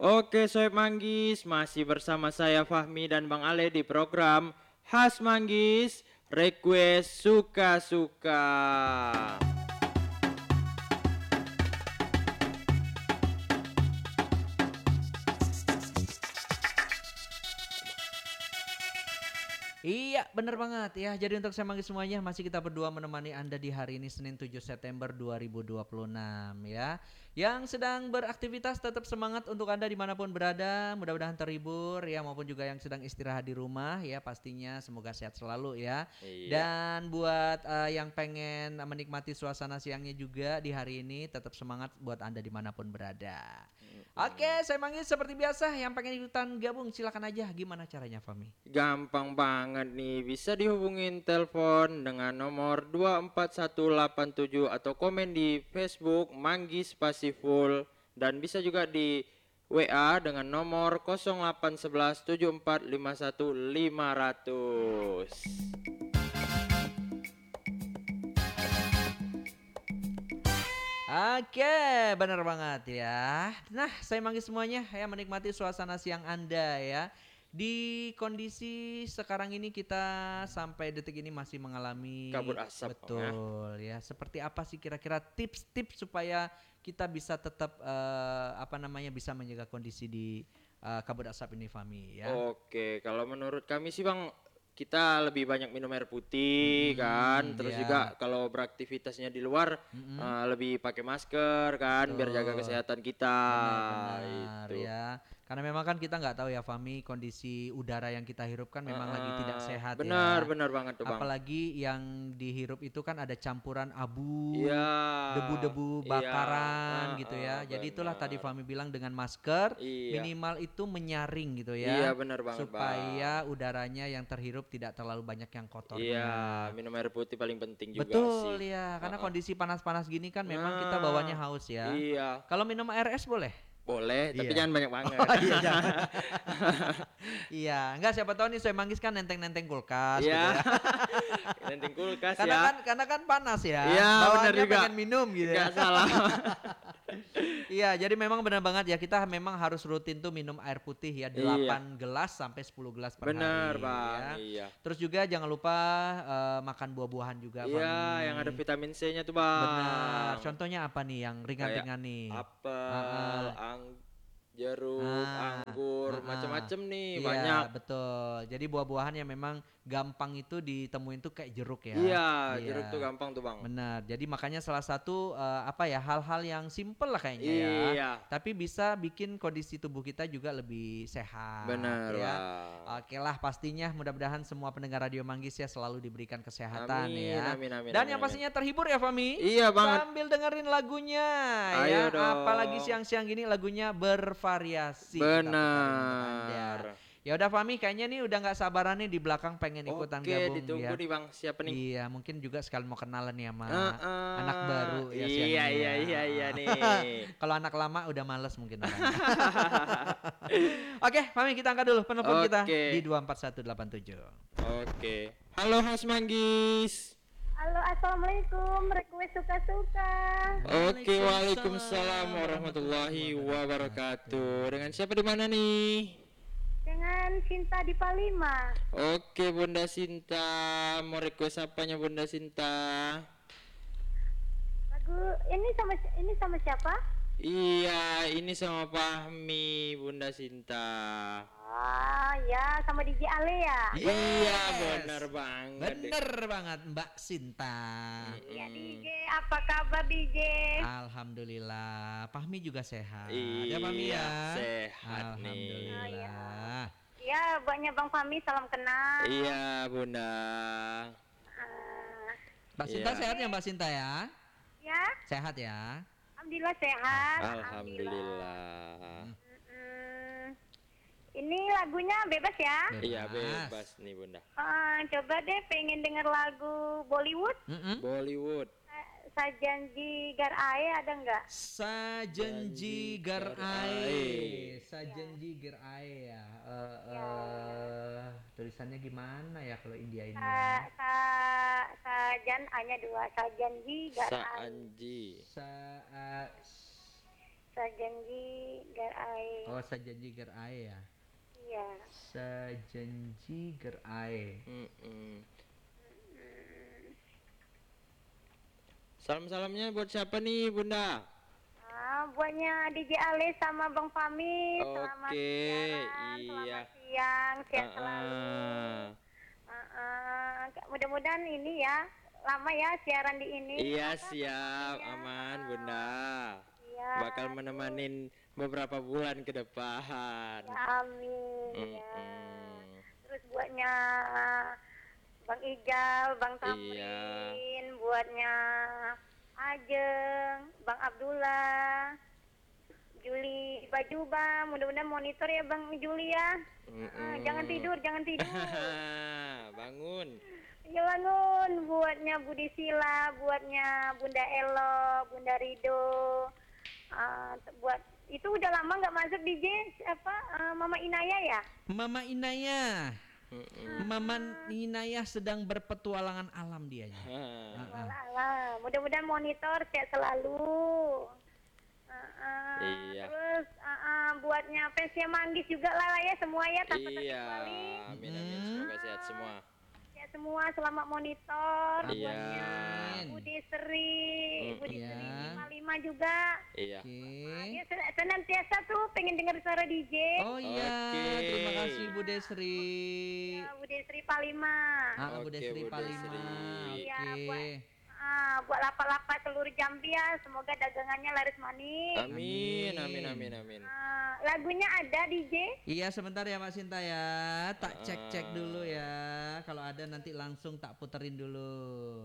Oke, Soeb Manggis, masih bersama saya Fahmi dan Bang Ale di program Khas Manggis, Request Suka-Suka. Iya, bener banget ya. Jadi untuk saya manggil semuanya, masih kita berdua menemani Anda di hari ini Senin 7 September 2026 ya. Yang sedang beraktivitas tetap semangat untuk Anda dimanapun berada. Mudah-mudahan terhibur ya, maupun juga yang sedang istirahat di rumah ya, pastinya semoga sehat selalu ya. Iya. Dan buat yang pengen menikmati suasana siangnya juga di hari ini, tetap semangat buat Anda dimanapun berada. Oke, saya manggil seperti biasa. Yang pengen ikutan gabung silakan aja. Gimana caranya, Fami? Gampang banget nih, bisa dihubungin telepon dengan nomor 24187 atau komen di Facebook Manggis Pasiful dan bisa juga di WA dengan nomor 08117451 500. Oke, benar banget ya. Nah, saya manggil semuanya ya menikmati suasana siang Anda ya. Di kondisi sekarang ini kita sampai detik ini masih mengalami Kabut asap Bang, ya. betul ya. Seperti apa sih kira-kira tips-tips supaya kita bisa tetap apa namanya bisa menjaga kondisi di kabut asap ini Fami ya. Oke, kalau menurut kami sih Bang, kita lebih banyak minum air putih kan, terus juga Ya. kalau beraktivitasnya di luar lebih pakai masker kan, biar jaga Betul. kesehatan kita. Benar-benar Itu. ya. Karena memang kan kita nggak tahu ya Fami, kondisi udara yang kita hirup kan memang lagi tidak sehat Benar, ya. benar banget tuh Bang. Apalagi yang dihirup itu kan ada campuran Iya, abu, debu-debu iya, bakaran gitu ya. Jadi itulah tadi benar. Fami bilang dengan masker Iya, minimal itu menyaring gitu iya ya. benar banget Bang. Supaya udaranya yang terhirup tidak terlalu banyak yang Iya, kotornya. minum air putih paling penting juga sih. Betul ya, karena kondisi panas-panas gini kan memang kita bawanya Nah, haus ya. iya. Kalau minum air es boleh? Boleh, tapi Iya. jangan banyak banget. Oh iya jangan. Iya, enggak siapa tahu nih saya manggis kan nenteng-nenteng kulkas gitu Iya. ya. Nanti kulkas Karena ya. kan karena kan panas ya. Iya, benar Bawaannya juga. pengen minum gitu ya. Enggak salah. Iya, jadi memang benar banget ya kita memang harus rutin tuh minum air putih ya Iya, 8 gelas sampai 10 gelas per benar hari Bang. ya. Iya. Terus juga jangan lupa makan buah-buahan juga Iya, yang ada Fami. vitamin C-nya tuh Benar. Bang. Contohnya apa nih yang Kayak ringan-ringan nih? apel, Heeh. jeruk, Ah, anggur, heeh. macam-macam nih, banyak. Iya, betul. Jadi buah-buahan yang memang gampang itu ditemuin tuh kayak jeruk ya. Iya, jeruk tuh Iya. gampang tuh Bang. Benar. Jadi makanya salah satu apa ya hal-hal yang simple lah kayaknya ya. Iya, Tapi bisa bikin kondisi tubuh kita juga lebih sehat benar ya. Bang. Oke lah pastinya mudah-mudahan semua pendengar Radio Manggis ya selalu diberikan kesehatan Amin, ya. amin, amin, Dan amin, yang amin. pastinya terhibur ya Fami. Iya banget. Sambil dengerin lagunya Ayo ya. Apalagi dong. siang-siang gini lagunya bervariasi kita puterin untuk Anda. Benar. Ya udah Fami kayaknya nih udah nggak sabaran nih di belakang pengen ikutan Oke, gabung ditunggu ya. nih Bang, siapa nih? Iya, mungkin juga sekali mau kenalan nih sama anak Heeh. baru ya siang Iya, ini iya, ya. iya, iya nih. Kalau anak lama udah males mungkin orangnya. Oke, Fami kita angkat dulu penelpon kita di Oke, 24187. oke. Halo Mas Manggis. Halo, assalamualaikum. Request suka-suka. Oke, waalaikumsalam warahmatullahi wabarakatuh. Dengan siapa di mana nih? Dengan Cinta di Palima. Oke, Bunda Sinta. Mau request apanya Bunda Sinta? Lagu ini sama siapa? Iya, ini sama Fahmi, Bunda Sinta. Ah, ya, sama DJ Ale ya. Iya, Yes. benar banget. Bener banget Mbak Sinta. Ya DJ, apa kabar DJ? Alhamdulillah, Fahmi juga sehat. Iya, Ya Fahmi ya. sehat nih. Alhamdulillah. Ya, banyak Bang Fami, salam kenal. Iya, Bunda. Ah, Mbak Sinta Iya. sehat ya Mbak Sinta ya? ya, Sehat ya. alhamdulillah sehat. Alhamdulillah. Mm, ini lagunya bebas ya? Iya, bebas nih, Bunda. Coba deh, pengen denger lagu Bollywood. Mm-mm. Bollywood. Sajanji Gar Ae ada nggak? Sajenji Gar Ae. Sajenji Gar Ae ya. Tulisannya gimana ya kalau India ini ya? Sajan hanya dua Sajanji Gar Ae. Saanji. Sa Sajanji garai. Oh, sajanji ger ae ya. Iya. Sajanji ger ae. Mm-mm. Salam-salamnya buat siapa nih, Bunda? Buatnya DJ Ale sama Bang Fami. Selamat Oke, siaran, iya. selamat siang, sehat selalu. Ah. Mudah-mudahan ini ya, lama ya siaran di ini. Iya, Apa siap, sepertinya, aman, Bunda. Iya. Bakal menemanin beberapa bulan ke depan. Ya, amin. Ya. Mm-mm. Terus buatnya Bang Ijal, Bang Iya. Tamrin, buatnya Ajeng, Bang Abdullah, Juli Bajuba, mudah-mudahan monitor ya Bang Juli ya. Mm-mm. Jangan tidur, jangan tidur. Bangun. Ya bangun, buatnya Budi Sila, buatnya Bunda Elo, Bunda Rido, buat itu udah lama nggak masuk DJ apa Mama Inaya ya? Mama Inaya. Mm-mm. Mama Inaya sedang berpetualangan alam dianya. Ah. Alah, mudah-mudahan monitor sehat selalu. Iya. Terus buatnya fansnya Manggis juga lah ya semua ya tanpa terkecuali. Iya, amin amin, semoga sehat semua. Ya semua selamat monitor. Iya. Buatnya Budi Sri, Budi Iya. Sri 55 juga. Iya. Oke. Dia senantiasa tuh pengen dengar suara DJ. Oh iya, Oke. terima kasih Bu Desri. Ya, Budi Sri 55. Bu Oke, Desri Bu Palima. Desri. Iya, Oke. Buat lapak-lapak telur jambi ya, semoga dagangannya laris manis. Amin amin amin amin. Lagunya ada DJ? Iya sebentar ya Mbak Sinta ya, tak cek dulu ya. Kalau ada nanti langsung tak puterin dulu.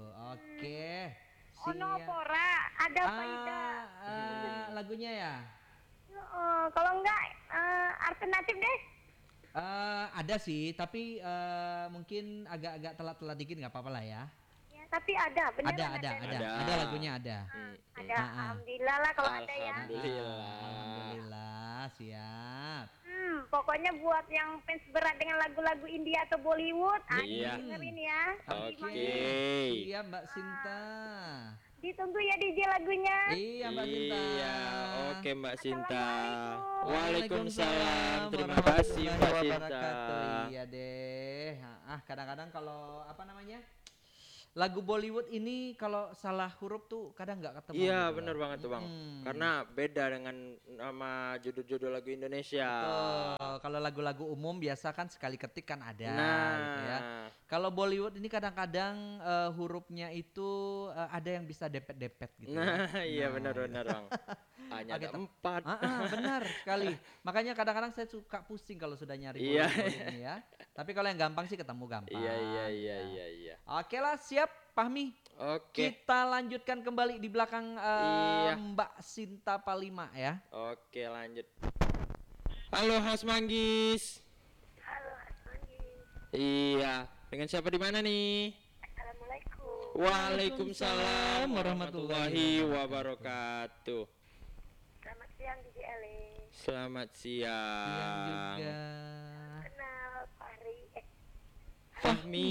Oke. Ono Siap. Pora, ada apa tidak? Lagunya ya. Kalau enggak alternatif deh. Ada sih, tapi mungkin agak-agak telat-telat dikit nggak apa-apa lah ya. Ya, tapi ada, beneran Ada Ada. lagunya ada. Ada, alhamdulillah lah kalau ada ya. Alhamdulillah. Alhamdulillah, siap. Pokoknya buat yang fans berat dengan lagu-lagu India atau Bollywood, Iya. dengerin ya. Oke. Iya Mbak Sinta. Ditunggu ya DJ lagunya. Iya Mbak Sinta. Iya, oke Mbak Sinta. Assalamualaikum. Waalaikumsalam. Terima kasih Mbak warahmatullahi Sinta. wabarakatuh. Iya deh. Kadang-kadang kalau apa namanya? Lagu Bollywood ini kalau salah huruf tuh kadang nggak ketemu. Iya, gitu bener loh. banget tuh Bang. Karena beda dengan nama judul-judul lagu Indonesia. Betul. Kalau lagu-lagu umum biasa kan sekali ketik kan ada Nah, gitu ya. Kalau Bollywood ini kadang-kadang hurufnya itu ada yang bisa depet-depet gitu. nah, Ya. iya benar-benar Bang. Hanya ada 4. Benar sekali. Makanya kadang-kadang saya suka pusing kalau sudah nyari Iya. Bollywood ini ya. Tapi kalau yang gampang sih ketemu gampang. Iya. Ya. Oke lah, siap Fahmi. Oke. Kita lanjutkan kembali di belakang Iya. Mbak Sinta Palima ya. Oke, lanjut. Halo Has Manggis. Halo, Asmanggis. Iya, dengan siapa di mana nih? Assalamualaikum. Waalaikumsalam warahmatullahi warahmatullahi wabarakatuh. Selamat siang DJ Ale. Selamat Yang siang. juga. Kenal Fahri. Fahmi.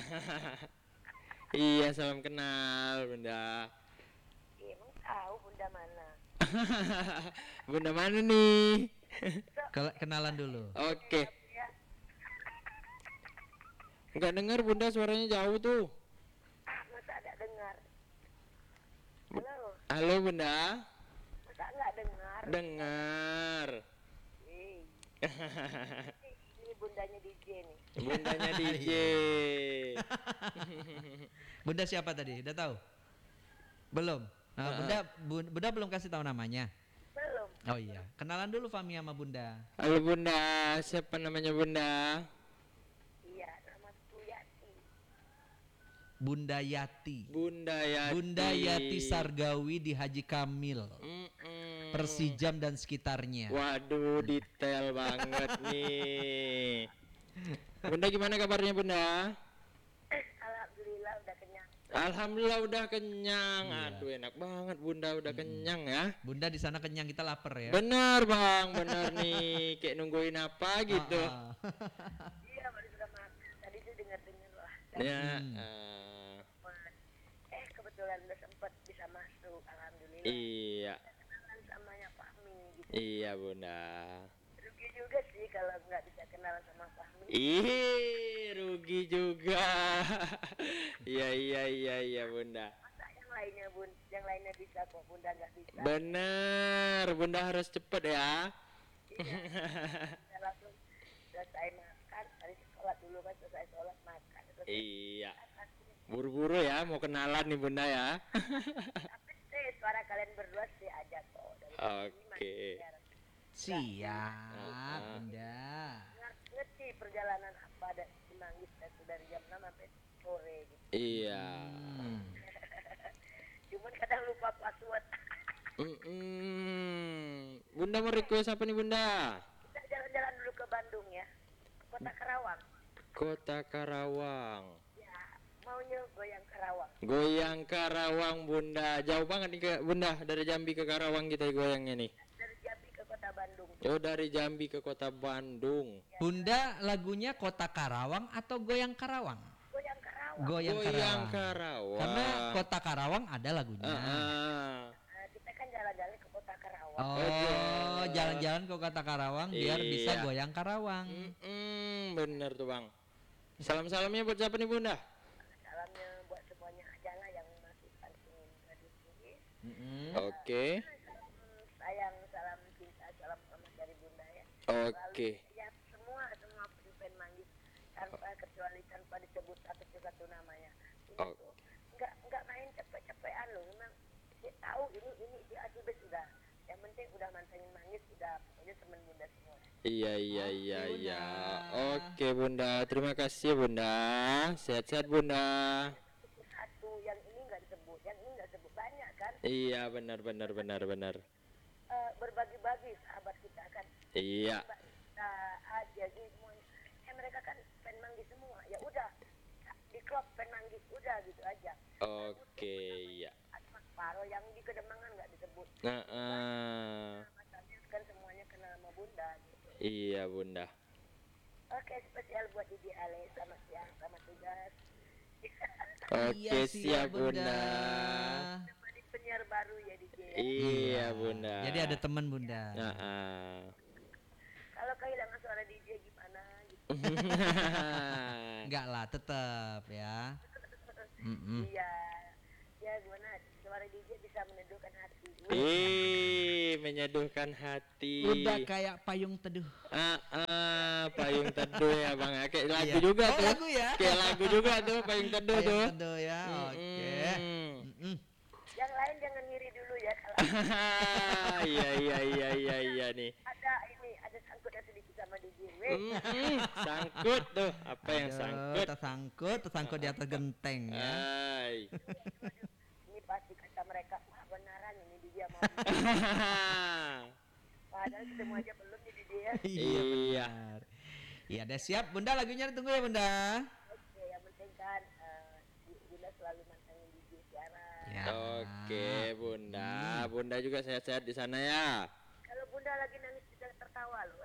Iya, salam kenal, Bunda. Emang tahu Bunda mana? Bunda mana nih? Kenalan dulu. Oke. Nggak dengar Bunda, suaranya jauh tuh. Masa nggak dengar? Halo, Halo Bunda. masa nggak dengar? Dengar. Ini bundanya DJ nih. Bundanya DJ. Bunda siapa tadi? Udah tahu? Belum. Nah, Bunda belum kasih tahu namanya. Belum. Oh iya, kenalan dulu Fahmi sama Bunda. Halo Bunda, siapa namanya Bunda? Iya, nama Yati. Bunda Yati. Bunda Yati. Bunda Yati Sargawi di Haji Kamil, Mm-mm. Persijam dan sekitarnya. Waduh, detail banget nih. Bunda gimana kabarnya Bunda? Alhamdulillah udah kenyang. Alhamdulillah udah kenyang. Iya. Aduh enak banget Bunda udah kenyang ya. Bunda di sana kenyang, kita lapar ya. Bener Bang, bener nih. Kayak nungguin apa gitu. Iya, baru sudah makan. Tadi tuh dengar-dengar lah. Ya. Kebetulan udah sempat bisa masuk. Alhamdulillah. Iya. Kenalan samanya Fahmi. Iya Bunda. Rugi juga sih kalau nggak bisa kenal sama Fahmi. Ih, rugi juga. Iya Bunda. Masa yang lainnya Bun, yang lainnya bisa kok, Bunda nggak bisa. Bener, Bunda harus cepet ya. Iya. Kita langsung selesai makan, hari sholat dulu kan, selesai sholat makan. Selesai Iya. makan. Buru-buru ya, mau kenalan nih Bunda ya. Tapi suara kalian berdua sih aja kok. Dari sini Oke. masih biar Siap, Bunda. ngerti perjalanan apa dari Manggis itu dari jam 6 sampai sore gitu. Iya. Cuman kadang lupa password. Bunda mau request apa nih Bunda? Kita jalan-jalan dulu ke Bandung ya, ke Kota Karawang. Kota Karawang. Ya, maunya goyang Karawang. Goyang Karawang Bunda. Jauh banget nih ke Bunda, dari Jambi ke Karawang kita goyangnya nih. Dari Jambi ke Kota Bandung. Oh, dari Jambi ke Kota Bandung. Bunda lagunya Kota Karawang atau Goyang Karawang? Goyang Karawang. Goyang Goyang Karawang. Karawang. Karena Kota Karawang ada lagunya. Kita kan jalan-jalan ke Kota Karawang. Oh, jalan-jalan ke Kota Karawang biar bisa Iya. goyang Karawang. Bener tuh Bang. Salam-salamnya buat siapa nih Bunda? Salamnya buat semuanya aja lah yang masih pantengin Radio Sini. Oke. Sayang, salam cinta, salam selamat dari Bunda ya. Oke. Ya semua fan Manggis tanpa kecuali tanpa disebut satu namanya. Ini Oh. tuh nggak main cepet-cepetan loh. Memang dia tahu ini dia asibes sudah. Yang penting udah mantengin Manggis udah pokoknya temen Bunda semua. Iya. Bunda. Oke Bunda, terima kasih Bunda. Sehat-sehat Bunda. Satu yang ini nggak disebut, yang ini nggak disebut banyak kan. Iya benar. Berbagi-bagi sahabat kita kan. Iya. Kita aja sih semuanya. Mereka kan fan Manggis semua. Ya udah di klub fan Manggis udah gitu aja. Oke, iya. Mas Paro yang di Kedemangan nggak disebut. Masanya kan semuanya kenal sama Bunda gitu. Iya Bunda. Oke, spesial buat Didi Ale, selamat siang, selamat tugas. Oke, siap Bunda. Temani penyiar baru ya DJ. Iya Bunda. Jadi ada teman Bunda. Kalau kehilangan suara DJ gimana gitu. Enggak lah, tetap ya. Iya. Ya gimana suara DJ bisa meneduhkan hati. Menyeduhkan hati. Udah kayak payung teduh. Payung teduh ya Bang. Kayak lagu Iya. juga Oh, tuh. lagu ya? Kayak lagu juga tuh payung teduh tuh. Payung teduh ya. Oke. Yang lain jangan ngiri dulu ya kalau Iya nih. ada sangkutnya sedikit sama DJ. Sangkut tuh. Apa yang sangkut? Tersangkut di atas genteng ya. Ay. Ini pasti kata mereka, wah benaran ini dia mau. Padahal ketemu aja belum nih dia. Iya. Benar. Iya, udah siap Bunda, lagunya ditunggu ya Bunda. Oke, yang penting kan Bunda selalu mantengin DJ siaran. Ya. Oke Bunda. Bunda juga sehat-sehat di sana ya. Kalau Bunda lagi nangis bisa tertawa loh.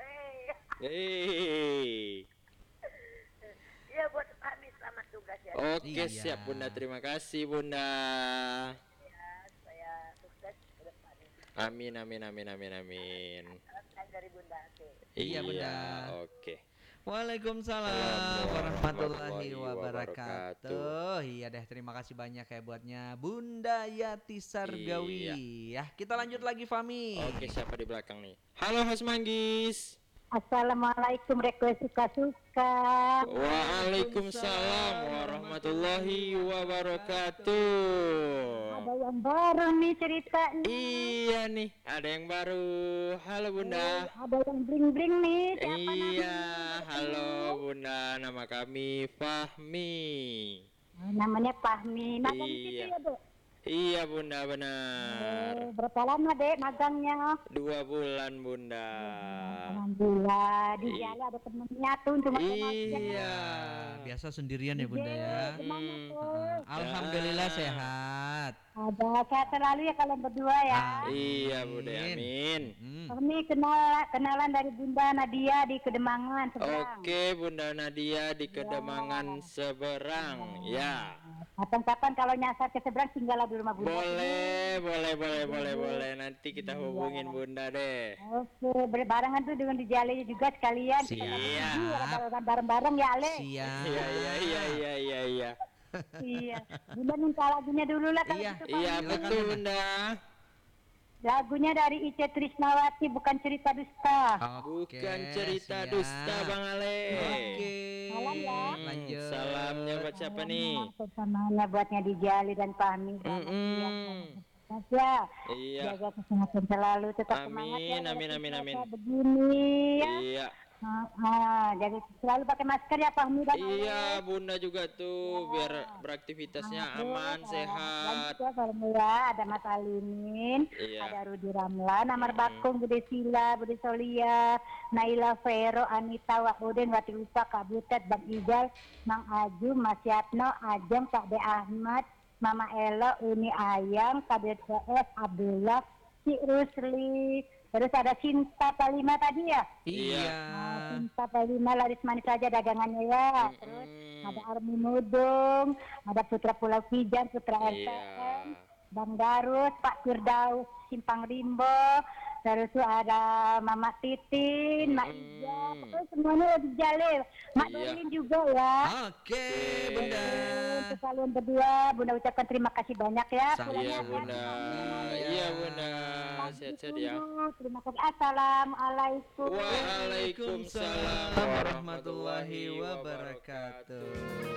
Hei. Iya buat Fahmi selamat tugas ya. Oke, Iya. siap Bunda. Terima kasih Bunda. Ya, supaya sukses ke depan. Amin. Salam sayang dari Bunda. Oke. Iya, Bunda. Oke. Waalaikumsalam warahmatullahi warahmatullahi wabarakatuh. Iya deh, terima kasih banyak ya buatnya Bunda Yati Sargawi. Ya, kita lanjut lagi Fami. Oke, siapa di belakang nih? Halo Has Manggis. Assalamualaikum request suka-suka. Waalaikumsalam warahmatullahi wabarakatuh. Ada yang baru nih ceritanya. Iya nih, ada yang baru. Halo Bunda. Ada yang bling-bling nih. Siapa Iya, halo Bunda. Nama kami Fahmi. namanya Fahmi. Magang Iya. situ ya, Bu? Iya Bunda, benar. Berapa lama, Dek, magangnya? 2 bulan Bunda. Alhamdulillah. Di jalan ada temennya tuh cuma Iya. Biasa sendirian ya Bunda ya. Gimana tuh? Alhamdulillah sehat. Ada sehat selalu ya kalian berdua ya. Iya Bunda, amin. Kami kenalan dari Bunda Nadia di Kedemangan seberang. Oke Bunda Nadia di Kedemangan seberang. Ya. Kapan-kapan kalau nyasar ke seberang tinggallah di rumah Bunda. Boleh. Nanti kita hubungin Bunda deh. Oke, berbarengan tuh dengan dijali juga sekalian. Kita Siap. bareng-bareng ya, Ale. Siap. Iya. Iya. Bunda minta lagunya dulu lah kalau Iya. gitu. Pak. Iya Silakan, betul Bunda. Lagunya dari Ice Trisnawati, bukan cerita dusta. Oke, Bukan cerita siap. dusta Bang Ale. Oke. Salam ya. Lanjut. Salamnya buat siapa nih? Pertamanya buatnya dijali dan Fahmi. Ya, Iya. jaga kesehatan selalu, tetap semangat ya. Amin. Begini ya. Iya. Jadi selalu pakai masker ya Fahmi dan Iya, Bunda juga tuh biar beraktivitasnya aman, sehat. Lanjut ya Fahmi ya. Ada Mas Alimin, Iya. ada Rudi Ramlan, Amar Bakung, Bude Sila, Bude Solia, Naila Vero, Anita Wakudin, Wati Upa, Kak Butet, Bang Ijal, Mang Aju, Mas Yatno, Ajeng, Pak De Ahmad, Mama Elo, Uni Ayam, KDTS, Abdullah, Si Rusli, terus ada Cinta Palima tadi ya. Iya. Cinta Palima laris manis saja dagangannya ya. Terus ada Armi Mudung, ada Putra Pulau Kijan, Putra RTM, Bang Darus, Pak Firdaus, Simpang Rimbo, terus tuh ada Mama Titin, Mak Ija, pokoknya semuanya lagi jalil. Mak Dorlin juga ya. Oke, Bunda. Untuk kalian berdua, Bunda ucapkan terima kasih banyak ya. Sama. Pulangnya Iya hati-hati. Bunda. Iya Bunda. Sehat-sehat ya. Terima kasih. Assalamualaikum. Waalaikumsalam Warahmatullahi wabarakatuh.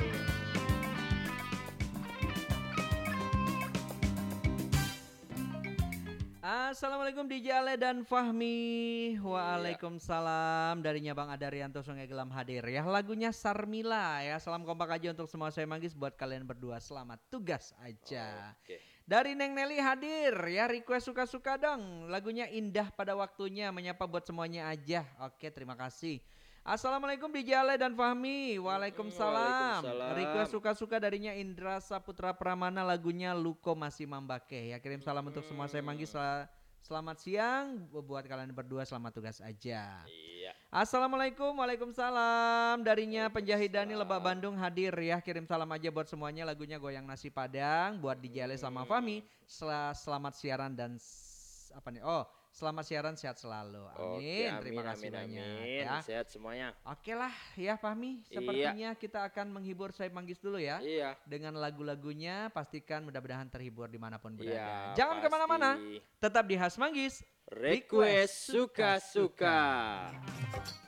Assalamualaikum DJ Ale dan Fahmi. Waalaikumsalam. Darinya Bang Adarianto Sungai Gelam hadir ya. Lagunya Sarmila ya. Salam kompak aja untuk semua saya manggis buat kalian berdua. Selamat tugas aja. Oke. Dari Neng Nelly hadir ya. Request suka-suka dong. Lagunya indah pada waktunya. Menyapa buat semuanya aja. Oke, terima kasih. Assalamualaikum DJ Ale dan Fahmi. Waalaikumsalam. Waalaikumsalam. Request suka-suka darinya Indra Saputra Pramana, lagunya Luko Masih Mambake ya. Kirim salam untuk semua saya manggis. Selamat siang buat kalian berdua, selamat tugas aja. Iya. Assalamualaikum, waalaikumsalam. Darinya Penjahit Dani Lebak Bandung hadir ya. Kirim salam aja buat semuanya, lagunya Goyang Nasi Padang buat DJ Ale sama Fahmi. Selamat siaran dan selamat siaran, sehat selalu. Amin. Oke, Terima kasih banyak amin. ya. Sehat semuanya. Oke lah ya Fahmi, sepertinya kita akan menghibur saya manggis dulu ya. Iya. Dengan lagu-lagunya, pastikan mudah-mudahan terhibur dimanapun berada. Iya, Jangan pasti. kemana-mana, tetap di Khas Manggis. Request suka-suka.